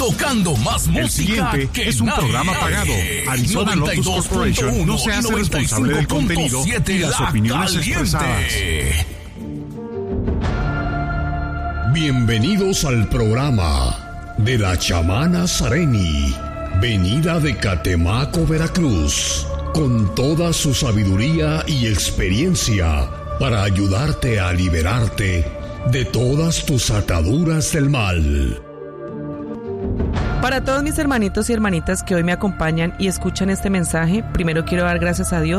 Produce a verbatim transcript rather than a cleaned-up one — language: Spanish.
tocando más El música siguiente que es un nadie. programa pagado. Arizona Lotus Corporation no se hace responsable del contenido y las opiniones expresadas. Bienvenidos al programa de la chamana Sareni, venida de Catemaco, Veracruz, con toda su sabiduría y experiencia para ayudarte a liberarte de todas tus ataduras del mal. Para todos mis hermanitos y hermanitas que hoy me acompañan y escuchan este mensaje, primero quiero dar gracias a Dios